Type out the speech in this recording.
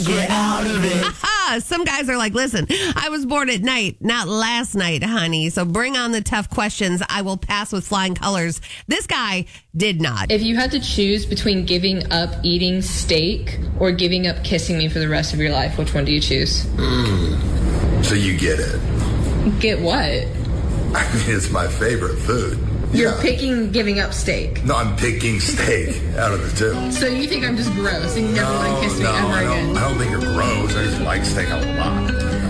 Get out of it. Some guys are like, listen, I was born at night, not last night, honey. So bring on the tough questions. I will pass with flying colors. This guy did not. If you had to choose between giving up eating steak or giving up kissing me for the rest of your life, which one do you choose? So you get it. Get what? I mean, it's my favorite food. You're picking giving up steak. No, I'm picking steak out of the two. So you think I'm just gross and you never want to kiss me ever again? I don't think you're gross. I just like steak a lot.